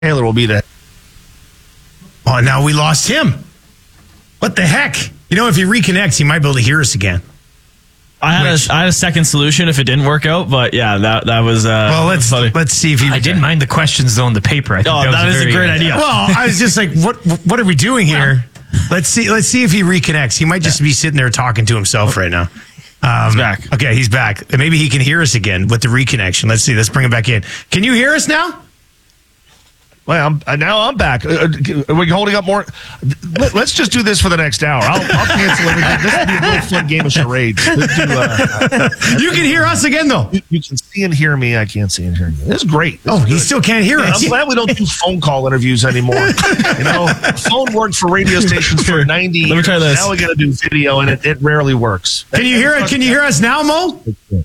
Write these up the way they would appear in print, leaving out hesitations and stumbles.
Taylor will be there. Oh, now we lost him. What the heck? You know, if he reconnects, he might be able to hear us again. I had a second solution if it didn't work out, but yeah, that was well. Let's see if he. I didn't mind the questions though on the paper. I think that is a great idea. Well, I was just like, what are we doing here? Let's see if he reconnects. He might just be sitting there talking to himself right now. He's back. Okay, he's back. Maybe he can hear us again with the reconnection. Let's see. Let's bring him back in. Can you hear us now? Well, I'm back. Are we holding up more? Let's just do this for the next hour. I'll cancel everything. This will be a little fun game of charades. You can hear us again, though. You can see and hear me. I can't see and hear you. This is great. He still can't hear us. I'm glad we don't do phone call interviews anymore. Phone worked for radio stations for 90 years. Let me try this. Now we got to do video, and it rarely works. Can you hear it? Can you hear us now, Mo?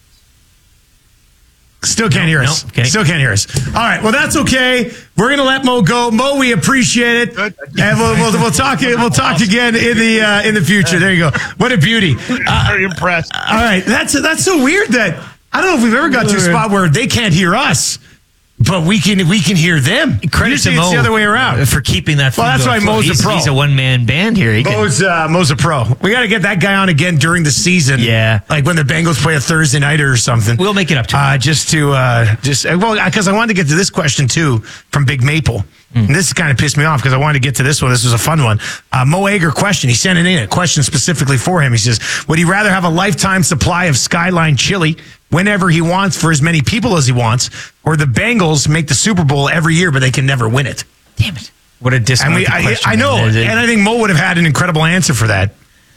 Still can't hear us. Okay. Still can't hear us. All right. Well, that's okay. We're gonna let Mo go. Mo, we appreciate it, and we'll talk. We'll talk again in the future. There you go. What a beauty. Very impressed. All right. That's so weird that I don't know if we've ever got to a spot where they can't hear us, but we can hear them. Credit Usually to Mo it's the other way around for keeping that. Well, that's why Mo's a pro. He's a one-man band here. Mo's a pro. We got to get that guy on again during the season. Yeah, like when the Bengals play a Thursday nighter or something. We'll make it up to him. Because I wanted to get to this question too from Big Maple. And this kind of pissed me off because I wanted to get to this one. This was a fun one. Mo Ager question. He sent it in a question specifically for him. He says, would he rather have a lifetime supply of Skyline chili whenever he wants for as many people as he wants, or the Bengals make the Super Bowl every year, but they can never win it? Damn it. What a disappointing question. I know. And I think Mo would have had an incredible answer for that.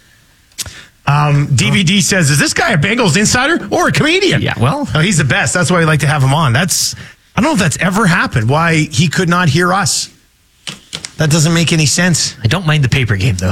DVD says, is this guy a Bengals insider or a comedian? Yeah, well. Oh, he's the best. That's why we like to have him on. I don't know if that's ever happened, why he could not hear us. That doesn't make any sense. I don't mind the paper game, though.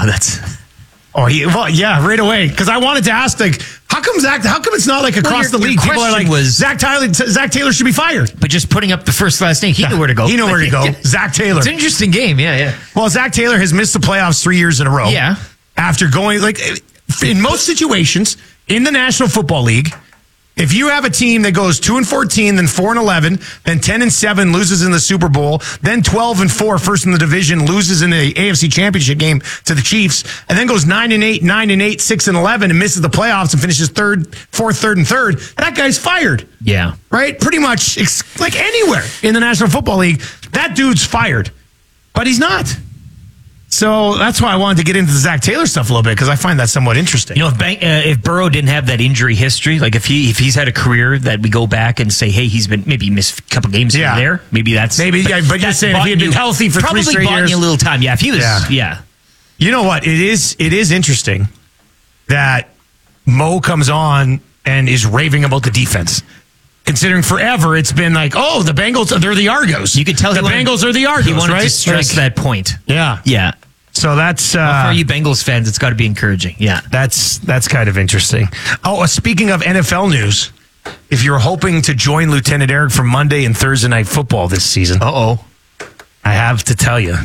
Right away. Because I wanted to ask, how come it's not like across the league? People are like, Zach Taylor should be fired. But just putting up the first last name, he knew where to go. He knew where to go. Zach Taylor. It's an interesting game, yeah. Well, Zach Taylor has missed the playoffs 3 years in a row. Yeah. After going, in most situations in the National Football League, if you have a team that goes 2-14, then 4-11, then 10-7, loses in the Super Bowl, then 12-4, first in the division, loses in the AFC Championship game to the Chiefs, and then goes 9-8, 6-11, and misses the playoffs and finishes fourth, third, that guy's fired. Yeah. Right? Pretty much, like anywhere in the National Football League, that dude's fired. But he's not. So that's why I wanted to get into the Zach Taylor stuff a little bit, because I find that somewhat interesting. If Burrow didn't have that injury history, like if he's had a career that we go back and say, hey, he's been maybe missed a couple games here and there, maybe that's but you're saying if he had been healthy for 3 straight years, probably you a little time. Yeah, if he was, yeah. You know what? It is interesting that Mo comes on and is raving about the defense. Considering forever it's been like, oh, the Bengals, they're the Argos. You could tell the Bengals are the Argos, he wanted right? to stress that point. Yeah. Yeah. So that's... for you Bengals fans, it's got to be encouraging. Yeah. That's kind of interesting. Oh, speaking of NFL news, if you're hoping to join Lieutenant Eric for Monday and Thursday Night Football this season... I have to tell you...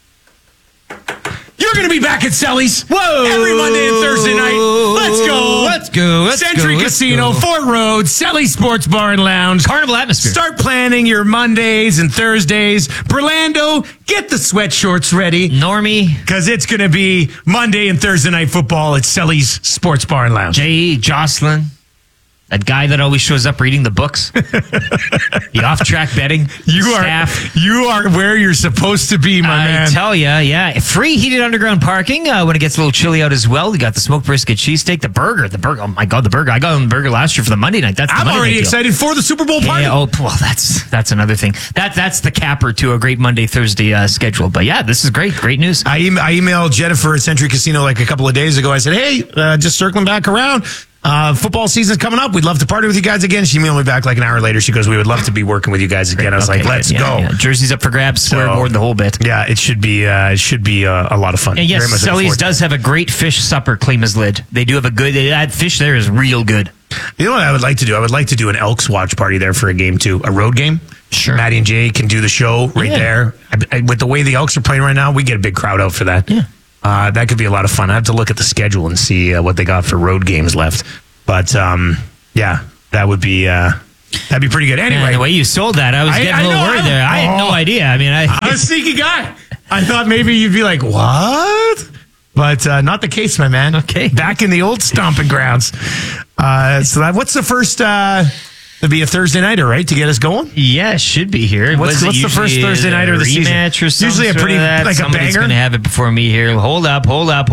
You're going to be back at Selly's. Whoa! Every Monday and Thursday night. Let's go. Century Casino, Fort Road, Selly's Sports Bar and Lounge. Carnival atmosphere. Start planning your Mondays and Thursdays. Berlando, get the sweatshorts ready. Normie. Because it's going to be Monday and Thursday Night Football at Selly's Sports Bar and Lounge. Jocelyn. That guy that always shows up reading the books. The off-track betting. You are where you're supposed to be, my man. I tell ya, yeah. Free heated underground parking when it gets a little chilly out as well. You got the smoked brisket cheesesteak, the burger. Oh my God, the burger. I got on the burger last year for the Monday night. I'm already excited for the Super Bowl party. Yeah, that's another thing. That's the capper to a great Monday, Thursday schedule. But yeah, this is great. Great news. I emailed Jennifer at Century Casino like a couple of days ago. I said, hey, just circling back around. Football season's coming up. We'd love to party with you guys again. She emailed me back like an hour later. She goes, we would love to be working with you guys again. I was like, let's go. Yeah. Jersey's up for grabs, scoreboard, the whole bit. Yeah, it should be a lot of fun. And yes, Selly's does have a great fish supper, claim as lid. They do have that fish there is real good. You know what I would like to do? I would like to do an Elks watch party there for a game too, a road game. Sure. Maddie and Jay can do the show right there. With the way the Elks are playing right now, we get a big crowd out for that. Yeah. That could be a lot of fun. I have to look at the schedule and see what they got for road games left. But, that would be That'd be pretty good. Anyway, Man, the way you sold that, I was getting a little worried there. I had no idea. I mean, I'm a sneaky guy. I thought maybe you'd be like, what? But not the case, my man. Okay. Back in the old stomping grounds. What's the first... It'd be a Thursday nighter, right, to get us going? Yeah, it should be here. What's the first Thursday nighter of the season? Rematch or something. Usually a pretty like a Somebody's banger. going to have it before me here. Hold up.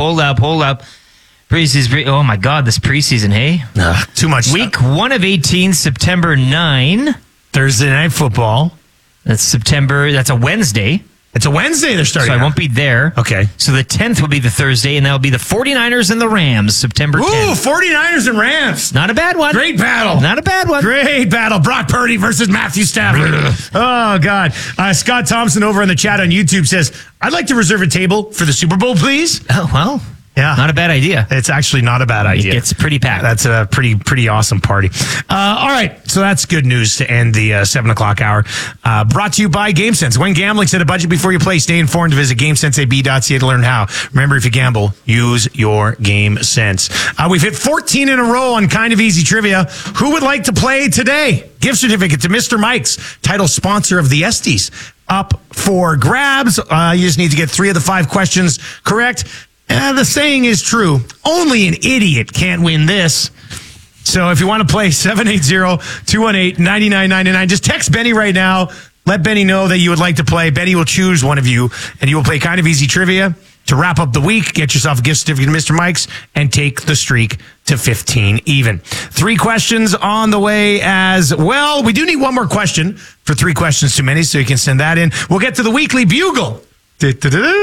Preseason. Oh my God, this preseason. Hey, Too much. week 1 of 18, September 9. Thursday night football. That's a Wednesday. It's a Wednesday they're starting. So I won't be there. Okay. So the 10th will be the Thursday, and that will be the 49ers and the Rams, September 10th. 49ers and Rams. Not a bad one. Great battle. Not a bad one. Great battle. Brock Purdy versus Matthew Stafford. Oh, God. Scott Thompson over in the chat on YouTube says, I'd like to reserve a table for the Super Bowl, please. Oh, well. Yeah. Not a bad idea. It's actually not a bad idea. It gets pretty packed. That's a pretty awesome party. All right. So that's good news to end the 7 o'clock hour. Brought to you by GameSense. When gambling, set a budget before you play. Stay informed. Visit GameSenseAB.ca to learn how. Remember, if you gamble, use your GameSense. We've hit 14 in a row on Kind of Easy Trivia. Who would like to play today? Gift certificate to Mr. Mike's, title sponsor of the Estes. Up for grabs. You just need to get 3 of the 5 questions correct. The saying is true. Only an idiot can't win this. So if you want to play 780-218-9999, just text Benny right now. Let Benny know that you would like to play. Benny will choose one of you, and you will play Kind of Easy Trivia to wrap up the week. Get yourself a gift certificate to Mr. Mike's and take the streak to 15 even. 3 questions on the way as well. We do need one more question for 3 questions too many, so you can send that in. We'll get to the weekly bugle. Elks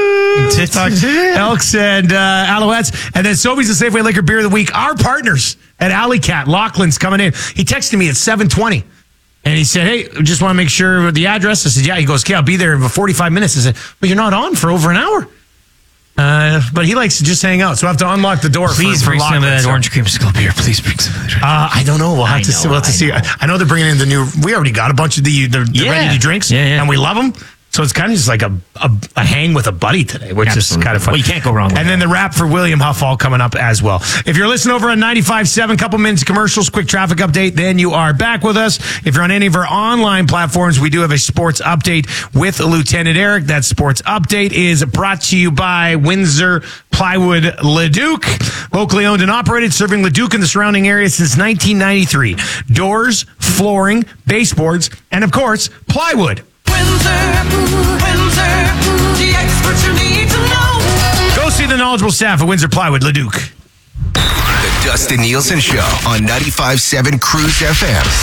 and Alouettes. And then Sobeys and Safeway Liquor Beer of the Week. Our partners at Alley Cat. Lachlan's coming in. He texted me at 7:20. And he said, hey, just want to make sure the address. I said, yeah. He goes, okay, I'll be there in 45 minutes. I said, but you're not on for over an hour. But he likes to just hang out. So I have to unlock the door. Please for bring some of that so. orange creamsicle beer. Please bring some of that. I don't know. We'll have to see. I know they're bringing in the new. We already got a bunch of the ready to drinks, and we love them. So it's kind of just like a hang with a buddy today, which is kind of fun. Well, you can't go wrong with And then the rap for William Huff all coming up as well. If you're listening over on 95.7, couple minutes commercials, quick traffic update, then you are back with us. If you're on any of our online platforms, we do have a sports update with Lieutenant Eric. That sports update is brought to you by Windsor Plywood Leduc. Locally owned and operated, serving Leduc and the surrounding area since 1993. Doors, flooring, baseboards, and of course, plywood. Windsor, the experts you need to know. Go see the knowledgeable staff at Windsor Plywood Leduc. The Dustin Nielsen Show on 95.7 Cruise FM.